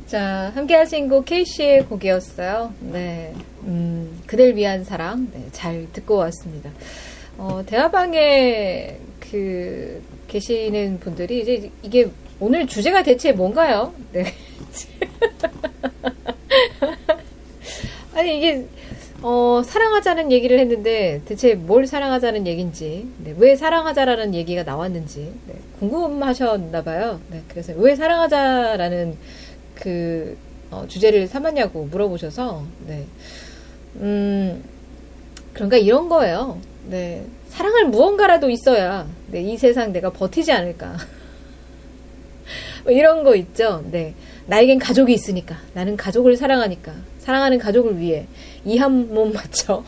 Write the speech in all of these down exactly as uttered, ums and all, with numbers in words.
자, 함께 하신 곡 케이씨의 곡이었어요. 네. 음, 그댈 위한 사랑. 네, 잘 듣고 왔습니다. 어, 대화방에 그, 계시는 분들이 이제 이게 오늘 주제가 대체 뭔가요? 네. 아니, 이게, 어, 사랑하자는 얘기를 했는데 대체 뭘 사랑하자는 얘기인지, 네, 왜 사랑하자라는 얘기가 나왔는지, 네, 궁금하셨나봐요. 네, 그래서 왜 사랑하자라는 그, 어, 주제를 삼았냐고 물어보셔서, 네, 음, 그런가 이런 거예요. 네, 사랑할 무언가라도 있어야, 네, 이 세상 내가 버티지 않을까. 뭐 이런 거 있죠. 네, 나에겐 가족이 있으니까, 나는 가족을 사랑하니까, 사랑하는 가족을 위해 이 한 몸 맞춰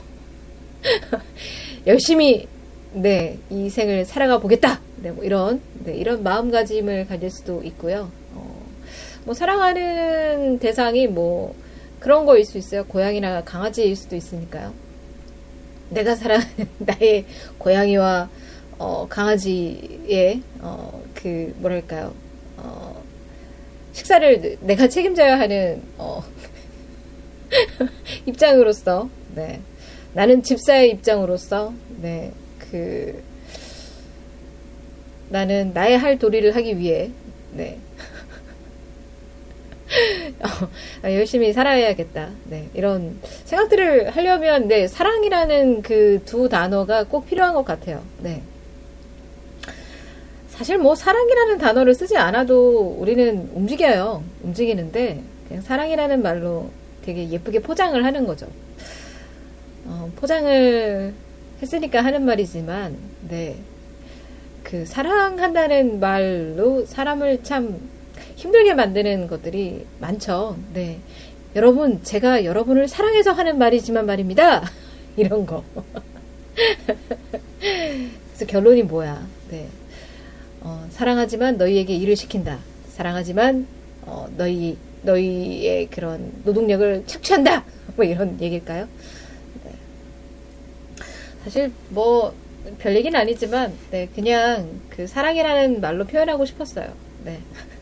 열심히, 네, 이 생을 살아가 보겠다. 네, 뭐 이런, 네, 이런 마음가짐을 가질 수도 있고요. 어, 뭐 사랑하는 대상이 뭐 그런 거일 수 있어요. 고양이나 강아지일 수도 있으니까요. 내가 사랑하는 나의 고양이와 어, 강아지의 어, 그 뭐랄까요, 어, 식사를 내가 책임져야 하는 어, 입장으로서, 네, 나는 집사의 입장으로서, 네, 그 나는 나의 할 도리를 하기 위해, 네, 어, 열심히 살아야겠다. 네, 이런 생각들을 하려면, 네, 사랑이라는 그 두 단어가 꼭 필요한 것 같아요. 네. 사실 뭐 사랑이라는 단어를 쓰지 않아도 우리는 움직여요. 움직이는데 그냥 사랑이라는 말로 되게 예쁘게 포장을 하는 거죠. 어, 포장을 했으니까 하는 말이지만, 네, 그 사랑한다는 말로 사람을 참 힘들게 만드는 것들이 많죠. 네, 여러분, 제가 여러분을 사랑해서 하는 말이지만 말입니다. 이런 거. 그래서 결론이 뭐야? 네, 어, 사랑하지만 너희에게 일을 시킨다. 사랑하지만 어, 너희 너희의 그런 노동력을 착취한다. 뭐 이런 얘기일까요? 네. 사실 뭐 별 얘기는 아니지만, 네, 그냥 그 사랑이라는 말로 표현하고 싶었어요. 네.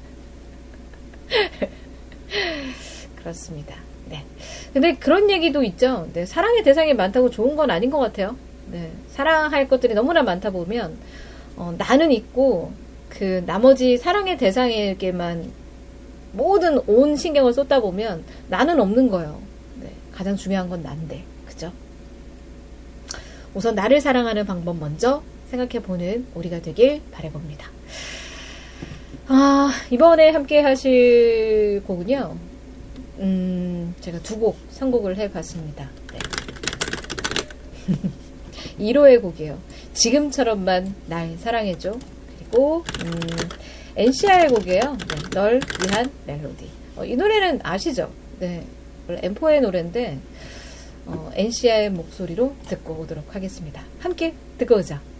그렇습니다. 네. 근데 그런 얘기도 있죠. 네, 사랑의 대상이 많다고 좋은 건 아닌 것 같아요. 네, 사랑할 것들이 너무나 많다 보면 어, 나는 있고 그 나머지 사랑의 대상에게만 모든 온 신경을 쏟다 보면 나는 없는 거예요. 네, 가장 중요한 건 난데, 그죠? 우선 나를 사랑하는 방법 먼저 생각해보는 우리가 되길 바라봅니다. 아, 이번에 함께 하실 곡은요, 음, 제가 두 곡 선곡을 해봤습니다. 네. 일 호의 곡이에요. 지금처럼만 날 사랑해줘. 그리고 음, 엔씨아이의 곡이에요. 네, 널 위한 멜로디. 어, 이 노래는 아시죠? 네, 원래 엠포의 노래인데 어, 엔씨아이의 목소리로 듣고 오도록 하겠습니다. 함께 듣고 오자.